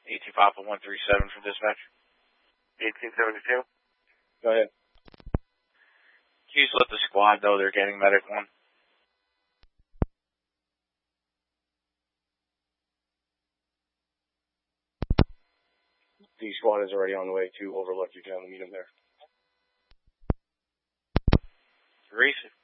18 Papa 137 for dispatch. 1872. Go ahead. Can you just let the squad know they're getting medic 1? The squad is already on the way to Overlook. You can meet them there. Reese.